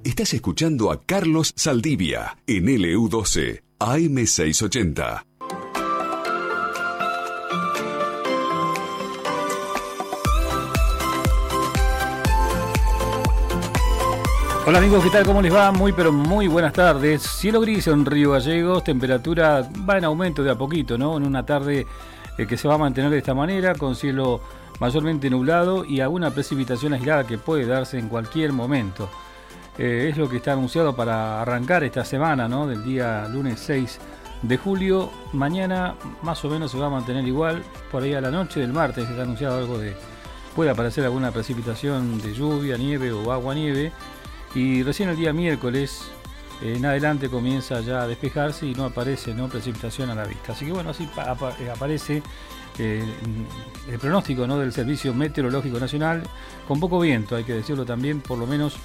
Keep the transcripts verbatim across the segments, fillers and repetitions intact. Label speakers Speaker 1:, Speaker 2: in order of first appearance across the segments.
Speaker 1: Estás escuchando a Carlos Saldivia en L U doce, A M seiscientos ochenta.
Speaker 2: Hola amigos, ¿qué tal? ¿Cómo les va? Muy pero muy buenas tardes. Cielo gris en Río Gallegos, temperatura va en aumento de a poquito, ¿no? En una tarde eh, que se va a mantener de esta manera, con cielo mayormente nublado y alguna precipitación aislada que puede darse en cualquier momento. Eh, es lo que está anunciado para arrancar esta semana, ¿no? Del día lunes seis de julio. Mañana más o menos se va a mantener igual. Por ahí a la noche del martes está anunciado algo de... puede aparecer alguna precipitación de lluvia, nieve o agua-nieve. Y recién el día miércoles eh, en adelante comienza ya a despejarse y no aparece no precipitación a la vista. Así que bueno, así ap- aparece eh, el pronóstico, ¿no? del Servicio Meteorológico Nacional, con poco viento, hay que decirlo también, por lo menos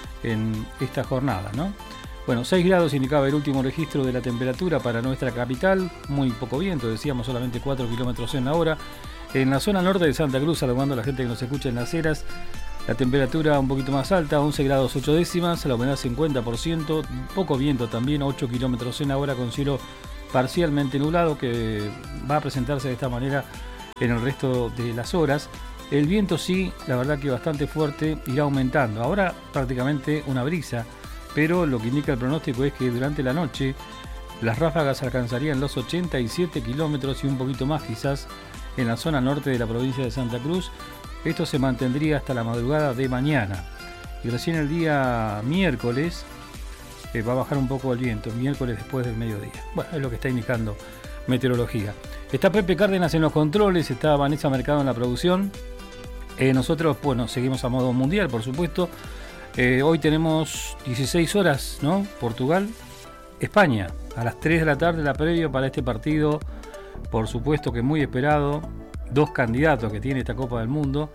Speaker 2: en esta jornada, ¿no? Bueno, seis grados indicaba el último registro de la temperatura para nuestra capital, muy poco viento, decíamos solamente cuatro kilómetros en la hora. En la zona norte de Santa Cruz, saludando a la gente que nos escucha en Las Heras, la temperatura un poquito más alta, once grados ocho décimas, la humedad cincuenta por ciento, poco viento también, ocho kilómetros en la hora, con cielo parcialmente nublado que va a presentarse de esta manera en el resto de las horas. El viento sí, la verdad que bastante fuerte, irá aumentando. Ahora prácticamente una brisa, pero lo que indica el pronóstico es que durante la noche las ráfagas alcanzarían los ochenta y siete kilómetros y un poquito más quizás en la zona norte de la provincia de Santa Cruz. Esto se mantendría hasta la madrugada de mañana. Y recién el día miércoles eh, va a bajar un poco el viento, miércoles después del mediodía. Bueno, es lo que está indicando meteorología. Está Pepe Cárdenas en los controles, está Vanessa Mercado en la producción. Eh, nosotros, bueno, seguimos a modo mundial, por supuesto. Eh, hoy tenemos dieciséis horas, ¿no? Portugal, España. A las tres de la tarde la previa para este partido, por supuesto que muy esperado. Dos candidatos que tiene esta Copa del Mundo.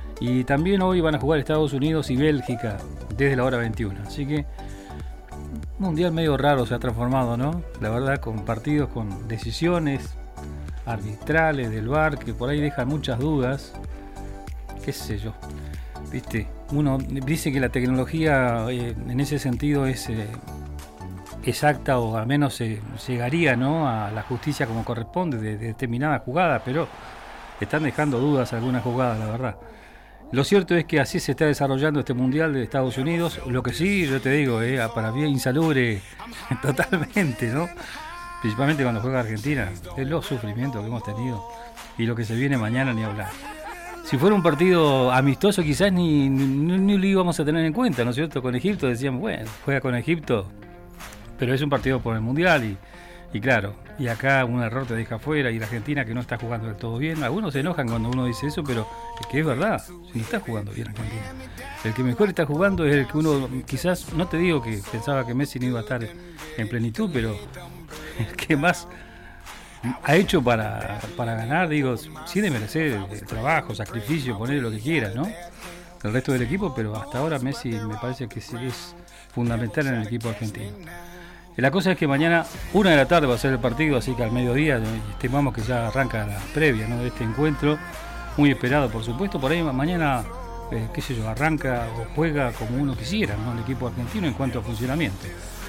Speaker 2: Y también hoy van a jugar Estados Unidos y Bélgica desde la hora veintiuna. Así que mundial medio raro se ha transformado, ¿no? La verdad, con partidos con decisiones arbitrales del V A R que por ahí dejan muchas dudas. Qué sé yo, viste, uno dice que la tecnología eh, en ese sentido es eh, exacta, o al menos eh, llegaría, ¿no? a la justicia como corresponde de, de determinada jugada, pero están dejando dudas algunas jugadas, la verdad. Lo cierto es que así se está desarrollando este Mundial de Estados Unidos. Lo que sí, yo te digo, eh, para mí es insalubre totalmente, ¿no? Principalmente cuando juega Argentina, es los sufrimientos que hemos tenido y lo que se viene mañana ni hablar. Si fuera un partido amistoso quizás ni, ni, ni lo íbamos a tener en cuenta, ¿no es cierto? Con Egipto decíamos, bueno, juega con Egipto, pero es un partido por el Mundial y, y claro, y acá un error te deja fuera, y la Argentina que no está jugando del todo bien. Algunos se enojan cuando uno dice eso, pero es que es verdad, si no está jugando bien Argentina. El que mejor está jugando es el que uno, quizás, no te digo que pensaba que Messi no iba a estar en plenitud, pero el que más ha hecho para, para ganar, digo, sin desmerecer el, el trabajo, sacrificio, poner lo que quiera, ¿no? El resto del equipo, pero hasta ahora Messi me parece que sí es fundamental en el equipo argentino. La cosa es que mañana, una de la tarde va a ser el partido, así que al mediodía estimamos que ya arranca la previa, ¿no? de este encuentro, muy esperado por supuesto. Por ahí mañana, eh, qué sé yo, arranca o juega como uno quisiera, ¿no? el equipo argentino en cuanto a funcionamiento.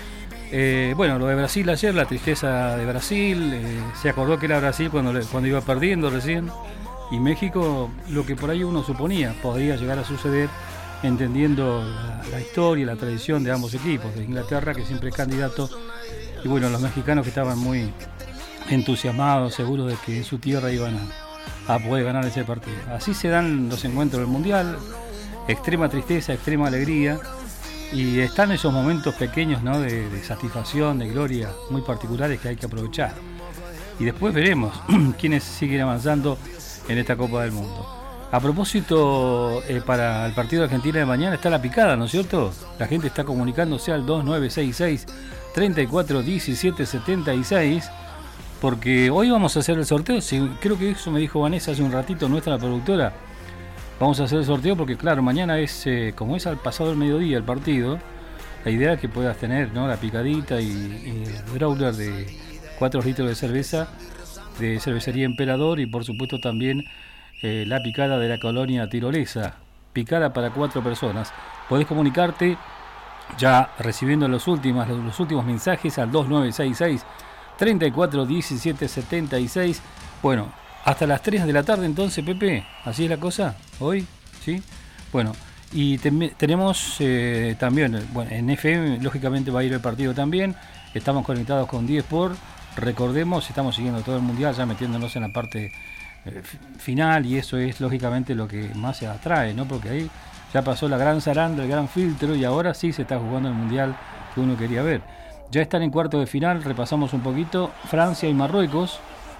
Speaker 2: Eh, bueno, lo de Brasil ayer, la tristeza de Brasil, eh, se acordó que era Brasil cuando, cuando iba perdiendo recién, y México, lo que por ahí uno suponía podría llegar a suceder, entendiendo la, la historia y la tradición de ambos equipos, de Inglaterra, que siempre es candidato, y bueno, los mexicanos que estaban muy entusiasmados, seguros de que en su tierra iban a, a poder ganar ese partido. Así se dan los encuentros del Mundial, extrema tristeza, extrema alegría. Y están esos momentos pequeños, ¿no? de, de satisfacción, de gloria muy particulares que hay que aprovechar. Y después veremos quiénes siguen avanzando en esta Copa del Mundo. A propósito, eh, para el partido de Argentina de mañana está la picada, ¿no es cierto? La gente está comunicándose al dos nueve seis seis, tres cuatro uno siete siete seis, porque hoy vamos a hacer el sorteo. Sí, creo que eso me dijo Vanessa hace un ratito, nuestra productora. Vamos a hacer el sorteo porque, claro, mañana es, eh, como es al pasado del mediodía el partido, la idea es que puedas tener, ¿no? la picadita y, y el growler de cuatro litros de cerveza de Cervecería Emperador, y por supuesto también eh, la picada de la colonia tirolesa, picada para cuatro personas. Podés comunicarte ya recibiendo los últimos, los últimos mensajes al dos nueve seis seis, treinta y cuatro diecisiete setenta y seis. Bueno, hasta las tres de la tarde entonces, Pepe, ¿así es la cosa hoy? ¿Sí? Bueno, y te, tenemos eh, también, bueno, en F M lógicamente va a ir el partido también, estamos conectados con diez por, recordemos, estamos siguiendo todo el mundial, ya metiéndonos en la parte eh, final, y eso es lógicamente lo que más se atrae, ¿no? Porque ahí ya pasó la gran zaranda, el gran filtro, y ahora sí se está jugando el mundial que uno quería ver. Ya están en cuarto de final, repasamos un poquito, Francia y Marruecos,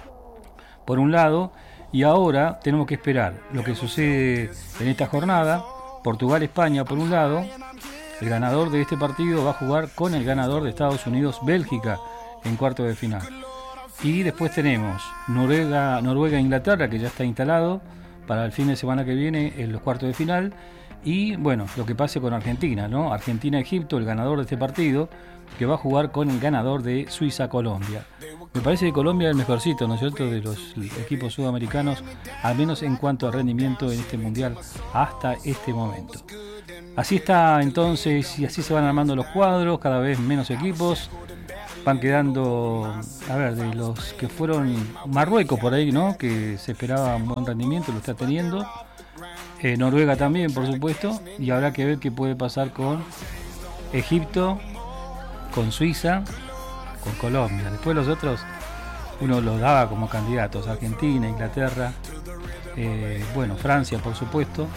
Speaker 2: por un lado, y ahora tenemos que esperar lo que sucede en esta jornada. Portugal-España por un lado, el ganador de este partido va a jugar con el ganador de Estados Unidos-Bélgica en cuarto de final. Y después tenemos Noruega, Noruega-Inglaterra, que ya está instalado para el fin de semana que viene en los cuartos de final. Y bueno, lo que pase con Argentina, ¿no? Argentina-Egipto, el ganador de este partido, que va a jugar con el ganador de Suiza-Colombia. Me parece que Colombia es el mejorcito, ¿no es cierto?, de los equipos sudamericanos, al menos en cuanto a rendimiento en este mundial hasta este momento. Así está entonces, y así se van armando los cuadros, cada vez menos equipos. Van quedando, a ver, de los que fueron Marruecos por ahí, ¿no?, que se esperaba un buen rendimiento, lo está teniendo. Eh, Noruega también, por supuesto, y habrá que ver qué puede pasar con Egipto, con Suiza, con Colombia. Después los otros uno los daba como candidatos: Argentina, Inglaterra, eh, bueno, Francia, por supuesto,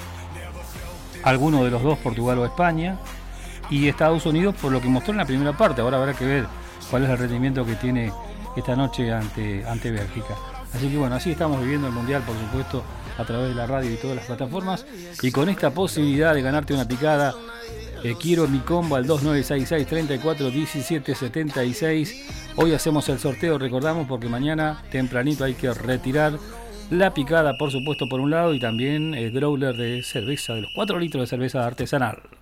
Speaker 2: alguno de los dos, Portugal o España, y Estados Unidos, por lo que mostró en la primera parte. Ahora habrá que ver cuál es el rendimiento que tiene esta noche ante, ante Bélgica. Así que bueno, así estamos viviendo el mundial, por supuesto, a través de la radio y todas las plataformas, y con esta posibilidad de ganarte una picada. Eh, quiero mi combo al dos nueve seis seis, treinta y cuatro diecisiete setenta y seis. Hoy hacemos el sorteo, recordamos, porque mañana tempranito hay que retirar la picada, por supuesto, por un lado, y también el growler de cerveza, de los cuatro litros de cerveza artesanal.